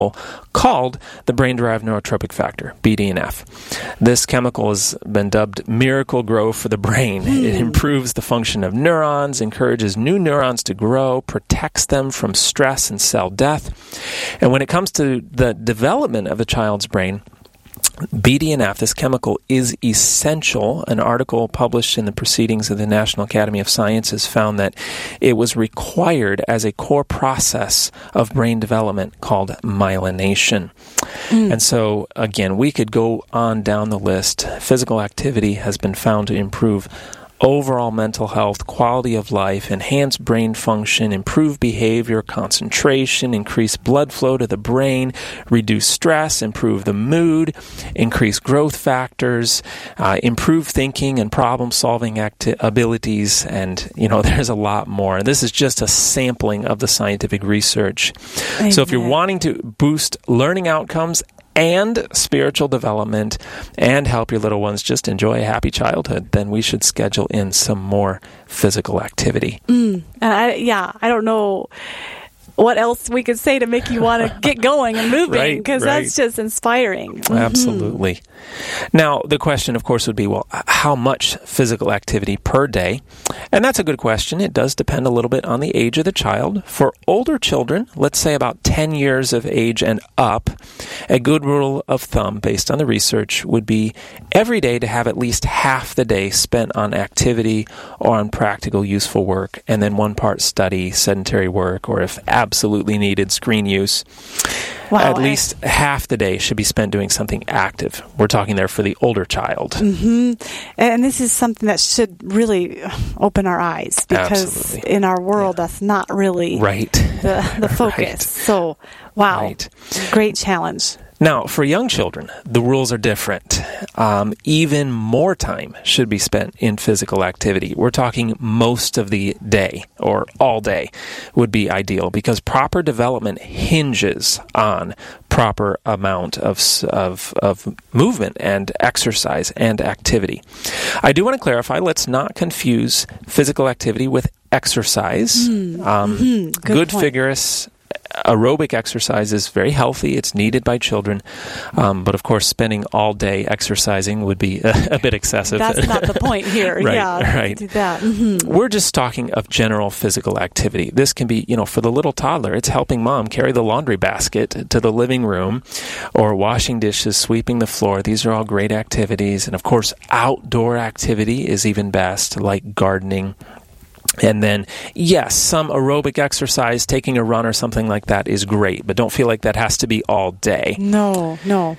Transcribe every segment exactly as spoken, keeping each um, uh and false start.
called the brain-derived neurotropic factor, B D N F. This chemical has been dubbed miracle grow for the brain. Mm. It improves the function of neurons, encourages new neurons to grow, protects them from stress and cell death. And when it comes to the development of a child's brain, B D N F, this chemical, is essential. An article published in the Proceedings of the National Academy of Sciences found that it was required as a core process of brain development called myelination. Mm. And so, again, we could go on down the list. Physical activity has been found to improve overall mental health, quality of life, enhance brain function, improve behavior, concentration, increase blood flow to the brain, reduce stress, improve the mood, increase growth factors, uh, improve thinking and problem-solving acti- abilities, and, you know, there's a lot more. This is just a sampling of the scientific research. Amen. So if you're wanting to boost learning outcomes and spiritual development and help your little ones just enjoy a happy childhood, then we should schedule in some more physical activity. Mm. And I, yeah, I don't know what else we could say to make you want to get going and moving, because right, right. that's just inspiring. Mm-hmm. Absolutely. Now, the question, of course, would be, well, how much physical activity per day? And that's a good question. It does depend a little bit on the age of the child. For older children, let's say about ten years of age and up, a good rule of thumb based on the research would be every day to have at least half the day spent on activity or on practical, useful work, and then one part study, sedentary work, or if absolutely needed, screen use. Wow. At least half the day should be spent doing something active. We're talking there for the older child. Mm-hmm. And this is something that should really open our eyes, because Absolutely. in our world, yeah. that's not really right. the, the focus. Right. So, wow, right. great challenge. Now, for young children, the rules are different. Um, even more time should be spent in physical activity. We're talking most of the day, or all day, would be ideal, because proper development hinges on proper amount of, of, of movement and exercise and activity. I do want to clarify, let's not confuse physical activity with exercise. Mm. Um, mm-hmm. Good, good vigorous aerobic exercise is very healthy. It's needed by children. Um, but, of course, spending all day exercising would be a, a bit excessive. That's not the point here. right, yeah, right. Do that. Mm-hmm. We're just talking of general physical activity. This can be, you know, for the little toddler, it's helping mom carry the laundry basket to the living room, or washing dishes, sweeping the floor. These are all great activities. And, of course, outdoor activity is even best, like gardening. And then, yes, some aerobic exercise, taking a run or something like that is great, but don't feel like that has to be all day. No, no.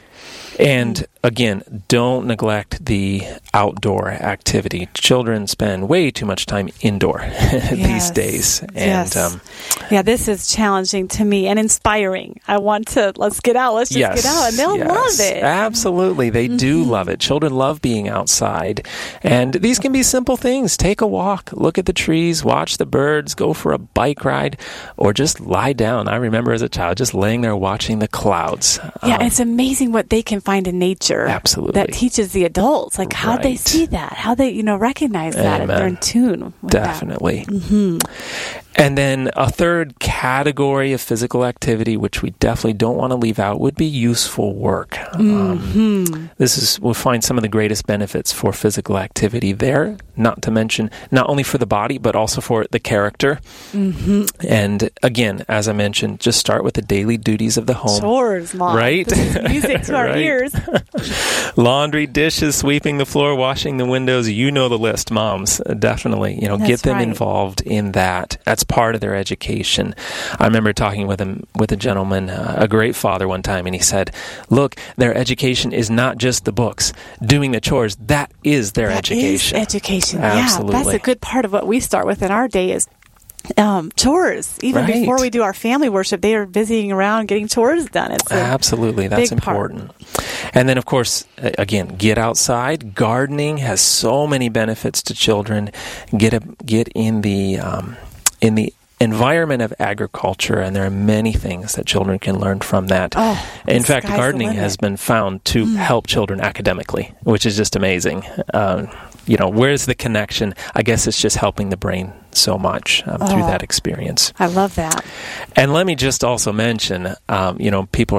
And again, don't neglect the outdoor activity. Children spend way too much time indoor yes. these days. And yes. um, yeah, this is challenging to me and inspiring. I want to, let's get out, let's just yes, get out, and they'll yes. love it. Absolutely. They mm-hmm. do love it. Children love being outside. And these can be simple things. Take a walk, look at the trees, watch the birds, go for a bike ride, or just lie down. I remember as a child just laying there watching the clouds. Yeah, um, it's amazing what they can find in nature. Absolutely. That teaches the adults, like how right. they see that, how they, you know, recognize that, Amen. if they're in tune with Definitely. that. Mm-hmm. And then a third category of physical activity, which we definitely don't want to leave out, would be useful work. Mm-hmm. Um, this is, we'll find some of the greatest benefits for physical activity there, not to mention, not only for the body, but also for the character. Mm-hmm. And again, as I mentioned, just start with the daily duties of the home. Chores, Mom. Right? This is music to our right. ears. Laundry, dishes, sweeping the floor, washing the windows. You know the list, moms. Definitely. You know, That's get them right. involved in that. That's part of their education. I remember talking with him, with a gentleman, uh, a great father one time, and he said, look, their education is not just the books. Doing the chores, that is their that education. Is education. Absolutely. Yeah, that's a good part of what we start with in our day is Um, chores. Even right. before we do our family worship, they are busying around getting chores done. It's Absolutely. That's important. Part. And then, of course, again, get outside. Gardening has so many benefits to children. Get a, get in the um, in the environment of agriculture, and there are many things that children can learn from that. Oh, in fact, gardening has been found to mm. help children academically, which is just amazing. Um, you know, where's the connection? I guess it's just helping the brain so much um, oh, through that experience. I love that. And let me just also mention, um, you know, people